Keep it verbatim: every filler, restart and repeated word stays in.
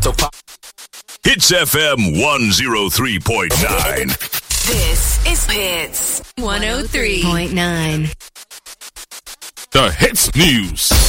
So pop. Hits F M one oh three point nine. This is Hits one oh three point nine. The Hits News.